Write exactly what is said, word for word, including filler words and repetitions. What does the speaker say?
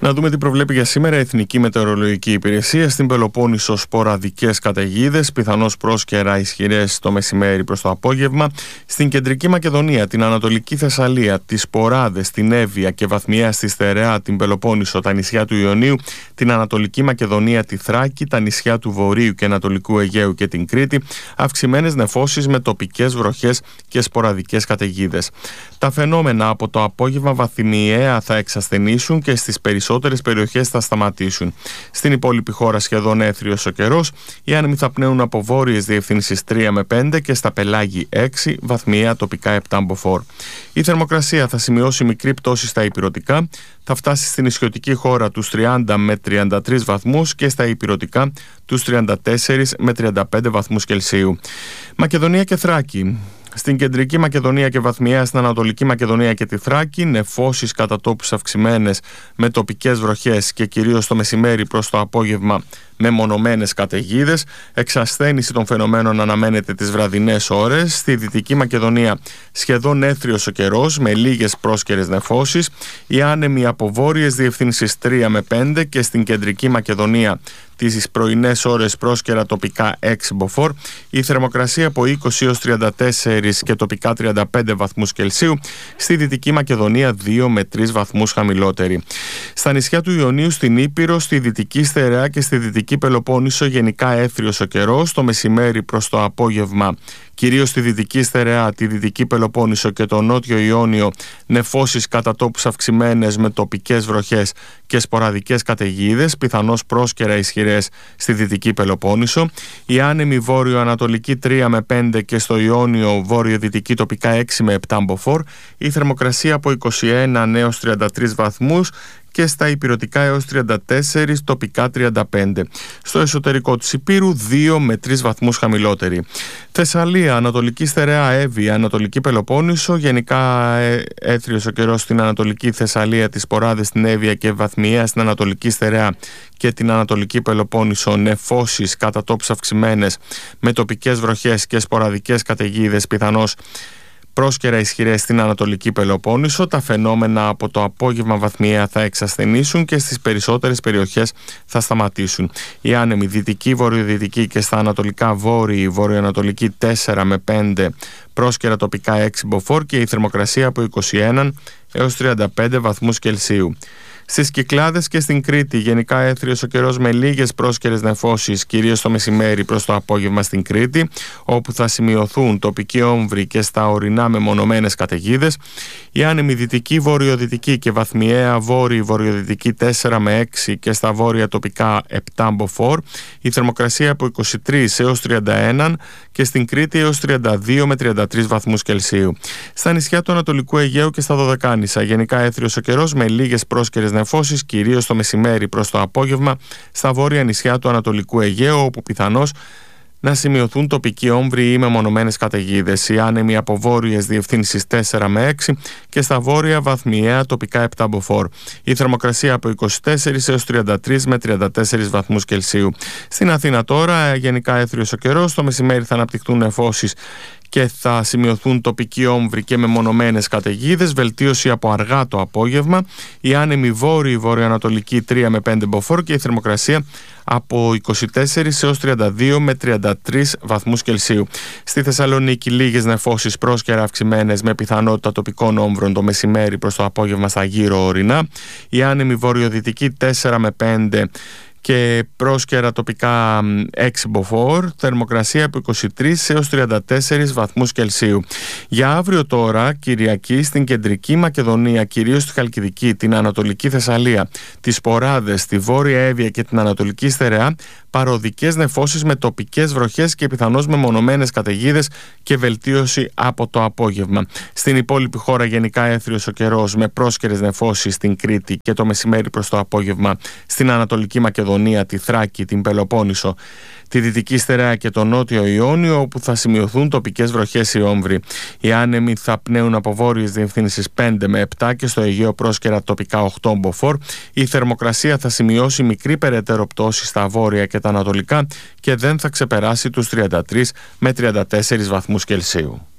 Να δούμε τι προβλέπει για σήμερα η Εθνική Μετεωρολογική Υπηρεσία. Στην Πελοπόννησο σποραδικές καταιγίδες, πιθανώς πρόσκαιρα ισχυρές το μεσημέρι προς το απόγευμα. Στην Κεντρική Μακεδονία, την Ανατολική Θεσσαλία, τις Σποράδες, την Εύβοια και βαθμιαία στη Στερεά, την Πελοπόννησο, τα νησιά του Ιωνίου, την Ανατολική Μακεδονία, τη Θράκη, τα νησιά του Βορείου και Ανατολικού Αιγαίου και την Κρήτη, αυξημένες νεφώσεις με τοπικές βροχές και σποραδικές καταιγίδες. Τα φαινόμενα από το απόγευμα βαθμιαία θα εξασθενήσουν και στις περισσότερες περιοχές θα σταματήσουν. Στην υπόλοιπη χώρα σχεδόν έθριος ο καιρός. Οι άνεμοι θα πνέουν από βόρειες διευθύνσεις τρία με πέντε και στα πελάγη έξι, βαθμιαία τοπικά επτά μποφόρ. Η θερμοκρασία θα σημειώσει μικρή πτώση στα ηπειρωτικά, θα φτάσει στην νησιωτική χώρα τους τριάντα με τριάντα τρεις βαθμούς και στα ηπειρωτικά τους τριάντα τέσσερα με τριάντα πέντε βαθμούς Κελσίου. Μακεδονία και Θράκη. Στην Κεντρική Μακεδονία και βαθμιαία στην Ανατολική Μακεδονία και τη Θράκη, νεφώσεις κατά τόπους αυξημένες με τοπικές βροχές και κυρίως το μεσημέρι προς το απόγευμα με μονομένες καταιγίδες. Εξασθένηση των φαινομένων αναμένεται τις βραδινές ώρες. Στη Δυτική Μακεδονία σχεδόν έθριος ο καιρός με λίγες πρόσκαιρες νεφώσεις. Οι άνεμοι από βόρειες διευθύνσεις τρία με πέντε και στην Κεντρική Μακεδονία τις πρωινές ώρες πρόσκαιρα τοπικά έξι μποφόρ. Η θερμοκρασία από είκοσι έως τριάντα τέσσερα και τοπικά τριάντα πέντε βαθμούς Κελσίου. Στη Δυτική Μακεδονία δύο με τρεις βαθμούς χαμηλότερη. Στα νησιά του Ιωνίου, στην Ήπειρο, στη Δυτική Στερεά και στη Δυτική Πελοπόννησο γενικά έθριος ο καιρός. Το μεσημέρι προς το απόγευμα κυρίως στη Δυτική Στερεά, τη Δυτική Πελοπόννησο και το Νότιο Ιόνιο, νεφώσεις κατά τόπους αυξημένες με τοπικές βροχές και σποραδικές καταιγίδες, πιθανώς πρόσκαιρα ισχυρές στη Δυτική Πελοπόννησο. Η άνεμη βόρειο-ανατολική τρία με πέντε και στο Ιόνιο βόρειο-δυτική τοπικά έξι με επτά μποφόρ. Η θερμοκρασία από είκοσι ένα έως τριάντα τρεις βαθμούς και στα ηπειρωτικά έως τριάντα τέσσερα, τοπικά τριάντα πέντε. Στο εσωτερικό της Ηπείρου δύο με τρεις βαθμούς χαμηλότερη. Θεσσαλία, Ανατολική Στερεά, Εύβοια, Ανατολική Πελοπόννησο, γενικά έθριος ο καιρός στην Ανατολική Θεσσαλία, τις Σποράδες στην Εύβοια και βαθμιαία στην Ανατολική Στερεά και την Ανατολική Πελοπόννησο, νεφώσεις κατά τόπους αυξημένες με τοπικές βροχές και σποραδικές καταιγίδες, πιθανώς πρόσκαιρα ισχυρές στην Ανατολική Πελοπόννησο. Τα φαινόμενα από το απόγευμα βαθμιαία θα εξασθενήσουν και στις περισσότερες περιοχές θα σταματήσουν. Οι άνεμοι δυτική, βορειοδυτική και στα ανατολικά βόρειοι, βορειοανατολική τέσσερα με πέντε, πρόσκαιρα τοπικά έξι μποφόρ και η θερμοκρασία από είκοσι ένα έως τριάντα πέντε βαθμούς Κελσίου. Στις Κυκλάδες και στην Κρήτη, γενικά έθριος ο καιρός με λίγες πρόσκαιρες νεφώσεις, κυρίως το μεσημέρι προς το απόγευμα στην Κρήτη, όπου θα σημειωθούν τοπικοί όμβροι και στα ορεινά μεμονωμένες καταιγίδες. Η άνεμη δυτική, βορειοδυτική και βαθμιαία βόρειη, βορειοδυτική τέσσερα με έξι και στα βόρεια τοπικά επτά μποφόρ. Η θερμοκρασία από είκοσι τρεις έως τριάντα ένα και στην Κρήτη έως τριάντα δύο με τριάντα τρεις βαθμούς Κελσίου. Στα νησιά του Ανατολικού Αιγαίου και στα Δωδεκάνησα, γενικά έθριος ο καιρός με λίγες πρόσκαιρες νεφώσεις, κυρίως το μεσημέρι προς το απόγευμα στα βόρεια νησιά του Ανατολικού Αιγαίου, όπου πιθανώς να σημειωθούν τοπικοί όμβροι ή μεμονωμένες καταιγίδες. Οι άνεμοι από βόρειες διευθύνσεις τέσσερα με έξι και στα βόρεια βαθμιαία τοπικά επτά μποφόρ. Η θερμοκρασία από είκοσι τέσσερα έως τριάντα τρεις με τριάντα τέσσερα βαθμούς Κελσίου. Στην Αθήνα τώρα, γενικά έθριος ο καιρός, το μεσημέρι θα αναπτυχθούν νεφώσεις και θα σημειωθούν τοπικοί όμβροι και μεμονωμένες καταιγίδες, βελτίωση από αργά το απόγευμα. Η άνεμη βόρειη βορειοανατολική τρία με πέντε μποφόρ και η θερμοκρασία από είκοσι τέσσερα έως τριάντα δύο με τριάντα τρεις βαθμούς Κελσίου. Στη Θεσσαλονίκη λίγες νεφώσεις πρόσκαιρα αυξημένες με πιθανότητα τοπικών όμβρων το μεσημέρι προς το απόγευμα στα γύρω ορεινά. Η άνεμη βορειοδυτική τέσσερα με πέντε και πρόσκαιρα τοπικά έξι μποφόρ, θερμοκρασία από είκοσι τρεις έως τριάντα τέσσερα βαθμούς Κελσίου. Για αύριο τώρα, Κυριακή, στην Κεντρική Μακεδονία, κυρίως στη Χαλκιδική, την Ανατολική Θεσσαλία, τις Σποράδες, τη Βόρεια Εύβοια και την Ανατολική Στερεά, παροδικές νεφώσεις με τοπικές βροχές και πιθανώς μεμονωμένες καταιγίδες και βελτίωση από το απόγευμα. Στην υπόλοιπη χώρα γενικά έθριος ο καιρός με πρόσκαιρες νεφώσεις στην Κρήτη και το μεσημέρι προς το απόγευμα στην Ανατολική Μακεδονία, τη Θράκη, την Πελοπόννησο, τη Δυτική Στερεά και το Νότιο Ιόνιο, όπου θα σημειωθούν τοπικές βροχές ή όμβροι. Οι άνεμοι θα πνέουν από βόρειες διευθύνσεις πέντε με επτά και στο Αιγαίο πρόσκαιρα τοπικά οκτώ μποφόρ. Η θερμοκρασία θα σημειώσει μικρή περαιτέρω πτώση στα βόρεια και τα ανατολικά και δεν θα ξεπεράσει τους τριάντα τρεις με τριάντα τέσσερα βαθμούς Κελσίου.